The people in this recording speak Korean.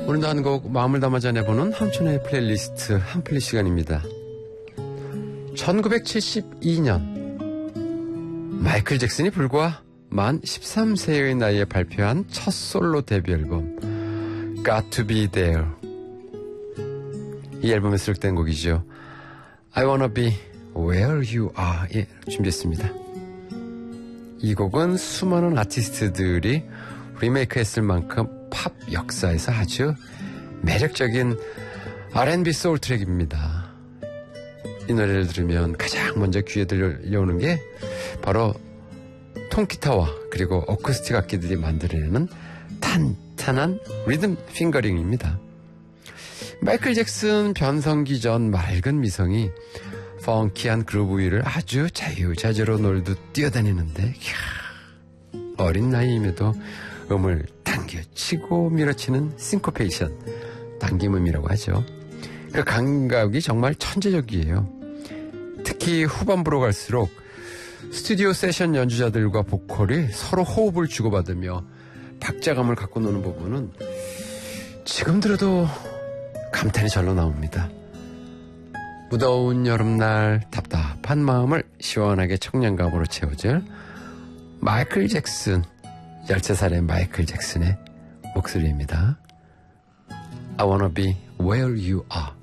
오늘도 한 곡 마음을 담아 전해보는 함춘의 플레이리스트 한플리 시간입니다. 1972년 마이클 잭슨이 불과 만 13세의 나이에 발표한 첫 솔로 데뷔 앨범 Got to be there. 이 앨범에 수록된 곡이죠. I wanna be where you are. 예, 준비했습니다. 이 곡은 수많은 아티스트들이 리메이크했을 만큼 팝 역사에서 아주 매력적인 R&B 소울 트랙입니다. 이 노래를 들으면 가장 먼저 귀에 들려오는 게 바로 통기타와 그리고 어쿠스틱 악기들이 만들어내는 탄탄한 리듬 핑거링입니다. 마이클 잭슨 변성기 전 맑은 미성이 펑키한 그루브 위를 아주 자유자재로 놀듯 뛰어다니는데 어린 나이임에도 음을 당겨치고 밀어치는 싱코페이션, 당김음이라고 하죠. 그 감각이 정말 천재적이에요. 특히 후반부로 갈수록 스튜디오 세션 연주자들과 보컬이 서로 호흡을 주고받으며 박자감을 갖고 노는 부분은 지금 들어도 감탄이 절로 나옵니다. 무더운 여름날 답답한 마음을 시원하게 청량감으로 채워줄 마이클 잭슨, 13살의 마이클 잭슨의 목소리입니다. I wanna be where you are.